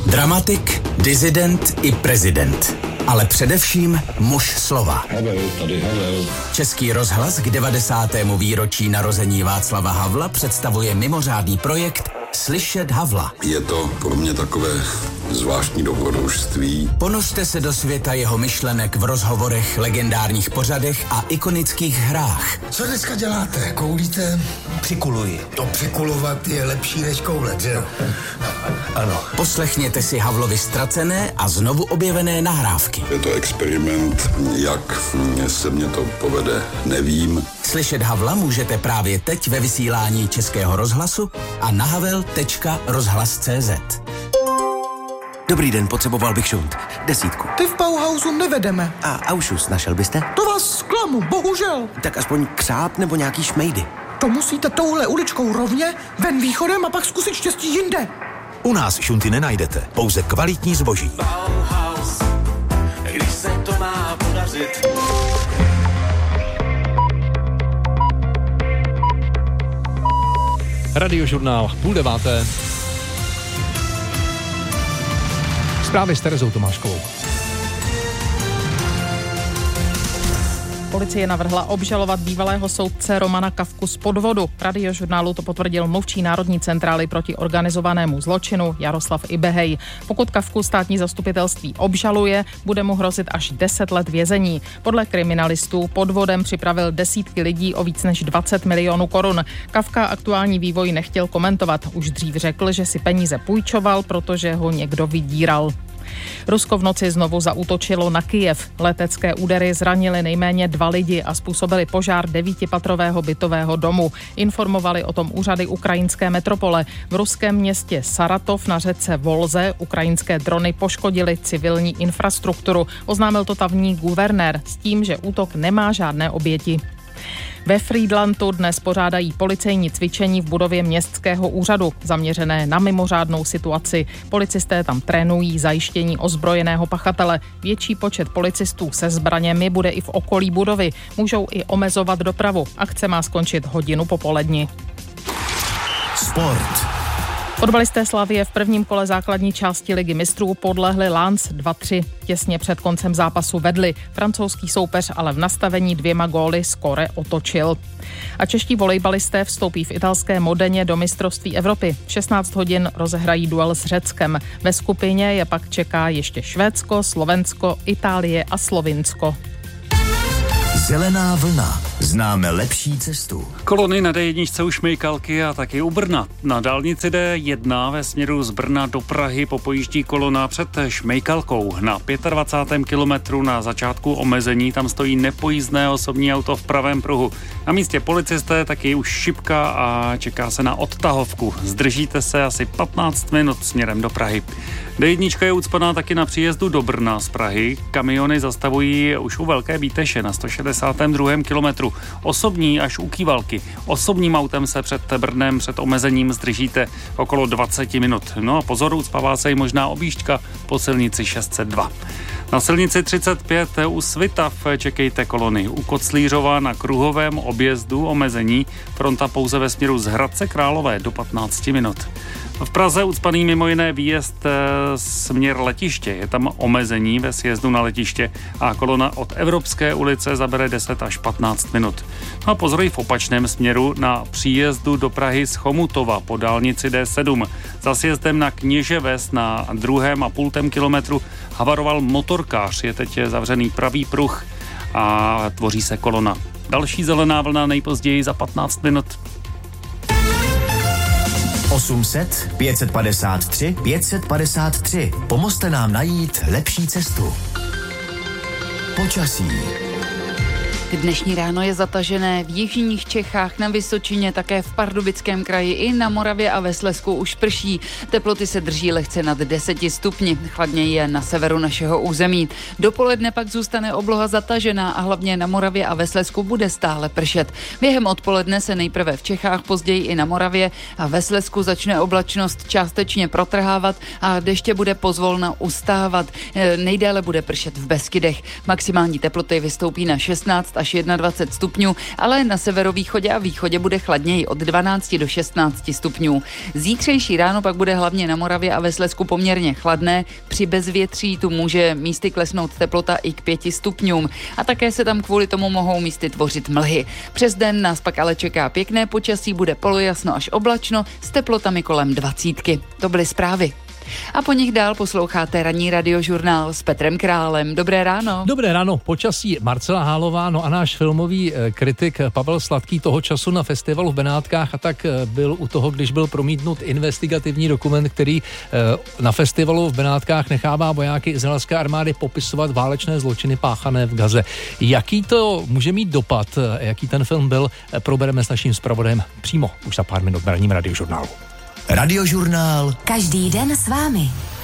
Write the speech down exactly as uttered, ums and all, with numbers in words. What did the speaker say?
Dramatik, disident i prezident. Ale především muž slova. Havel, tady Havel. Český rozhlas k devadesátému výročí narození Václava Havla představuje mimořádný projekt Slyšet Havla. Je to pro mě takové zvláštní dobrodružství. Ponořte se do světa jeho myšlenek v rozhovorech, legendárních pořadech a ikonických hrách. Co dneska děláte? Koulíte? Přikuluji. To přikulovat je lepší než koulet, že jo? Ano. Poslechněte si Havlovi ztracené a znovu objevené nahrávky. Je to experiment, jak se mě to povede, nevím. Slyšet Havla můžete právě teď ve vysílání Českého rozhlasu a na havel tečka rozhlas tečka cé zet. Dobrý den, potřeboval bych šunt. Desítku. Ty v Bauhausu nevedeme. A aušus našel byste? To vás zklamu, bohužel. Tak aspoň křáp nebo nějaký šmejdy. To musíte touhle uličkou rovně, ven východem a pak zkusit štěstí jinde. U nás šunty nenajdete, pouze kvalitní zboží. Bauhaus, když se to má podařit. Radiožurnál půl deváté. Zprávy s Terezou Tomáškovou. Policie navrhla obžalovat bývalého soudce Romana Kafku z podvodu. Radiožurnálu to potvrdil mluvčí Národní centrály proti organizovanému zločinu Jaroslav Ibehej. Pokud Kafku státní zastupitelství obžaluje, bude mu hrozit až deset let vězení. Podle kriminalistů podvodem připravil desítky lidí o víc než dvacet milionů korun. Kafka aktuální vývoj nechtěl komentovat. Už dřív řekl, že si peníze půjčoval, protože ho někdo vydíral. Rusko v noci znovu zaútočilo na Kyjev. Letecké údery zranily nejméně dva lidi a způsobily požár devítipatrového bytového domu. Informovali o tom úřady ukrajinské metropole. V ruském městě Saratov na řece Volze ukrajinské drony poškodily civilní infrastrukturu. Oznámil to tamní guvernér s tím, že útok nemá žádné oběti. Ve Frýdlantu dnes pořádají policejní cvičení v budově městského úřadu, zaměřené na mimořádnou situaci. Policisté tam trénují zajištění ozbrojeného pachatele. Větší počet policistů se zbraněmi bude i v okolí budovy. Můžou i omezovat dopravu. Akce má skončit hodinu po poledni. Sport. Fotbalisté Slavie v prvním kole základní části Ligy mistrů podlehli Lens dva tři. Těsně před koncem zápasu vedli. Francouzský soupeř ale v nastavení dvěma góly skóre otočil. A čeští volejbalisté vstoupí v italské Modeně do mistrovství Evropy. V šestnáct hodin rozehrají duel s Řeckem. Ve skupině je pak čeká ještě Švédsko, Slovensko, Itálie a Slovinsko. Zelená vlna. Známe lepší cestu. Kolony na dé jedna u Šmejkalky a taky u Brna. Na dálnici dé jedna ve směru z Brna do Prahy popojíždí kolona před Šmejkalkou. Na dvacátém pátém kilometru na začátku omezení tam stojí nepojízdné osobní auto v pravém pruhu. Na místě policisté taky už šipka a čeká se na odtahovku. Zdržíte se asi patnáct minut směrem do Prahy. dé jedna je ucpaná taky na příjezdu do Brna z Prahy. Kamiony zastavují už u Velké Bíteše na sto šedesátém druhém kilometru. Osobní až u Kývalky. Osobním autem se před Brnem před omezením zdržíte okolo dvacet minut. No a pozor, ucpává se i možná objížďka po silnici šest set dva. Na silnici třicet pět u Svitav čekejte kolony. U Koclířova na kruhovém objezdu omezení, fronta pouze ve směru z Hradce Králové do patnáct minut. V Praze ucpaný mimo jiné výjezd směr letiště. Je tam omezení ve sjezdu na letiště a kolona od Evropské ulice zabere deset až patnáct minut. No a pozoruj v opačném směru na příjezdu do Prahy z Chomutova po dálnici dé sedm. Za sjezdem na Kněževes na druhém a půltém kilometru havaroval motorkář. Je teď zavřený pravý pruh a tvoří se kolona. Další zelená vlna nejpozději za patnáct minut. osm set, pět set padesát tři, pět set padesát tři. Pomozte nám najít lepší cestu. Počasí. Dnešní ráno je zatažené v jižních Čechách, na Vysočině, také v Pardubickém kraji i na Moravě a ve Slezsku už prší. Teploty se drží lehce nad deseti stupni, chladněji je na severu našeho území. Dopoledne pak zůstane obloha zatažená a hlavně na Moravě a ve Slezsku bude stále pršet. Během odpoledne se nejprve v Čechách, později i na Moravě a ve Slezsku začne oblačnost částečně protrhávat a deště bude pozvolna ustávat. Nejdéle bude pršet v Beskydech. Maximální teploty vystoupí na šestnáct až až dvacet jedna stupňů, ale na severovýchodě a východě bude chladněji od dvanáct do šestnáct stupňů. Zítřejší ráno pak bude hlavně na Moravě a ve Slezsku poměrně chladné. Při bezvětří tu může místy klesnout teplota i k pěti stupňům a také se tam kvůli tomu mohou místy tvořit mlhy. Přes den nás pak ale čeká pěkné počasí, bude polojasno až oblačno s teplotami kolem dvacítky. To byly zprávy. A po nich dál posloucháte ranní radiožurnál s Petrem Králem. Dobré ráno. Dobré ráno, počasí Marcela Hálová, no a náš filmový kritik Pavel Sladký toho času na festivalu v Benátkách a tak byl u toho, když byl promítnut investigativní dokument, který na festivalu v Benátkách nechává vojáky izraelské armády popisovat válečné zločiny páchané v Gaze. Jaký to může mít dopad, jaký ten film byl, probereme s naším zpravodajem přímo už za pár minut v ranním radiožurnálu. Radiožurnál. Každý den s vámi.